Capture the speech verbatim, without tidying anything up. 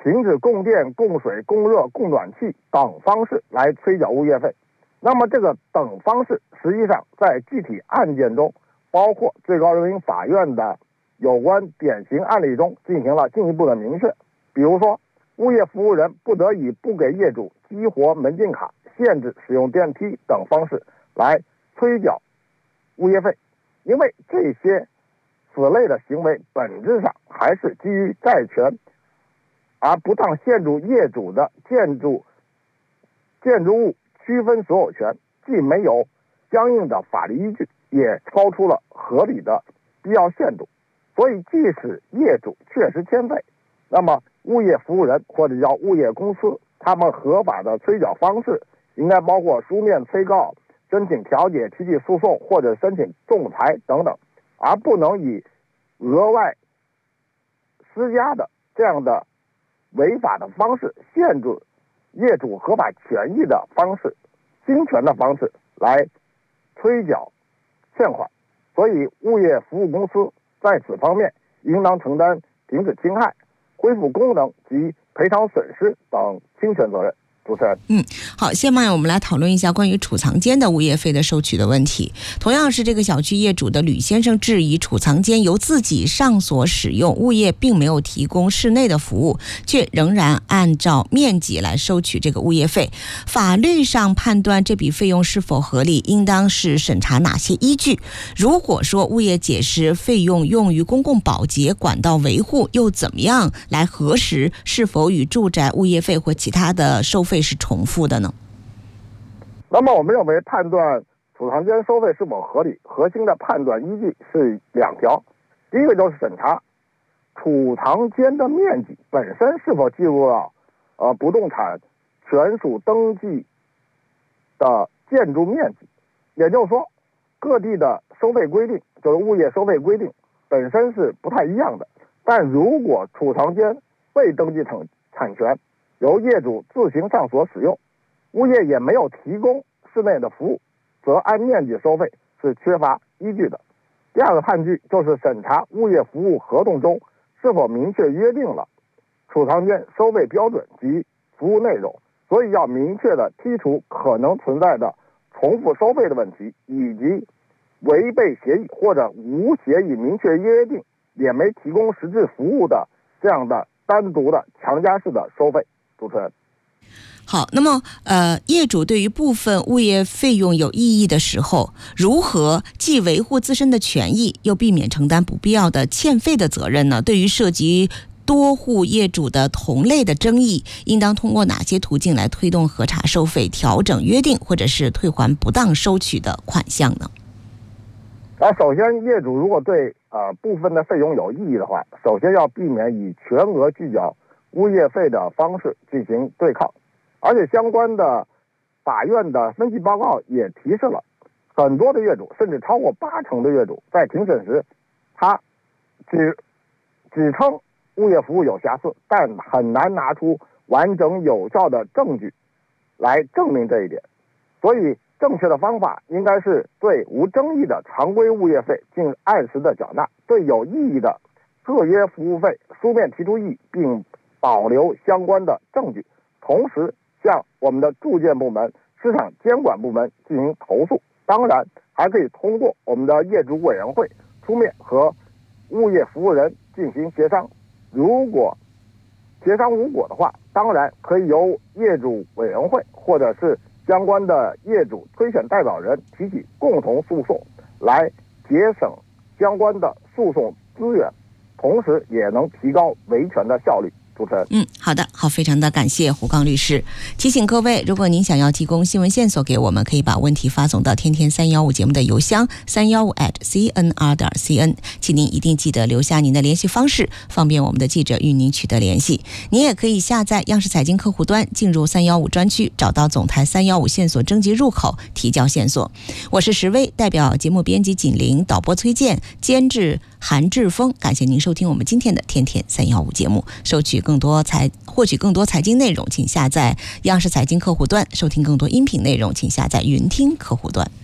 停止供电、供水、供热、供暖气等方式来催缴物业费。那么这个等方式实际上在具体案件中，包括最高人民法院的有关典型案例中进行了进一步的明确。比如说，物业服务人不得以不给业主激活门禁卡、限制使用电梯等方式来催缴物业费，因为这些此类的行为本质上还是基于债权，而不当限制业主的建筑建筑物区分所有权，既没有相应的法律依据，也超出了合理的必要限度。所以即使业主确实欠费，那么物业服务人或者叫物业公司，他们合法的催缴方式应该包括书面催告、申请调解、提起诉讼或者申请仲裁等等，而不能以额外施加的这样的违法的方式限制业主合法权益的方式、侵权的方式来催缴欠款。所以物业服务公司在此方面应当承担停止侵害、恢复功能及赔偿损失等侵权责任。主持人， 嗯，好，下面我们来讨论一下关于储藏间的物业费的收取的问题。同样是这个小区业主的吕先生质疑，储藏间由自己上锁使用，物业并没有提供室内的服务，却仍然按照面积来收取这个物业费。法律上判断这笔费用是否合理，应当是审查哪些依据？如果说物业解释费用用于公共保洁、管道维护，又怎么样来核实是否与住宅物业费或其他的收费是重复的呢？ 那么我们认为判断储藏间收费是否合理，核心的判断依据是两条。第一个就是审查储藏间的面积本身是否计入了呃不动产权属登记的建筑面积，也就是说各地的收费规定，就是物业收费规定本身是不太一样的。但如果储藏间未登记成产权，由业主自行上锁使用，物业也没有提供室内的服务，则按面积收费是缺乏依据的。第二个判据就是审查物业服务合同中是否明确约定了储藏间收费标准及服务内容，所以要明确的剔除可能存在的重复收费的问题，以及违背协议或者无协议明确约定也没提供实质服务的这样的单独的强加式的收费。主持人， 好，那么呃，业主对于部分物业费用有异议的时候，如何既维护自身的权益，又避免承担不必要的欠费的责任呢？对于涉及多户业主的同类的争议，应当通过哪些途径来推动核查收费、调整约定或者是退还不当收取的款项呢？ 那首先，业主如果对呃部分的费用有异议的话，首先要避免以全额拒缴物业费的方式进行对抗，而且相关的法院的分析报告也提示了很多的业主，甚至超过八成的业主在庭审时，他只只称物业服务有瑕疵，但很难拿出完整有效的证据来证明这一点。所以正确的方法应该是对无争议的常规物业费进行按时的缴纳，对有异议的特约服务费书面提出异议，并保留相关的证据，同时向我们的住建部门、市场监管部门进行投诉。当然还可以通过我们的业主委员会出面和物业服务人进行协商，如果协商无果的话，当然可以由业主委员会或者是相关的业主推选代表人提起共同诉讼，来节省相关的诉讼资源，同时也能提高维权的效率。主持人， 嗯，好的，好，非常的感谢胡刚律师。提醒各位，如果您想要提供新闻线索给我们，可以把问题发送到天天三幺五节目的邮箱三幺五 at c n r 点 c n， 请您一定记得留下您的联系方式，方便我们的记者与您取得联系。您也可以下载央视财经客户端，进入三幺五专区，找到总台三幺五线索征集入口，提交线索。我是石薇，代表节目编辑锦玲，导播崔健，监制韩志峰，感谢您收听我们今天的天天三幺五节目。收取更多财获取更多财经内容，请下载央视财经客户端；收听更多音频内容，请下载云听客户端。